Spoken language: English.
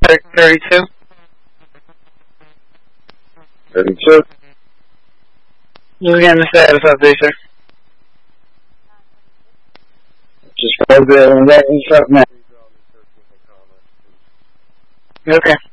32. 32. Just getting the status update, sir. Just go there and let me start now. Okay.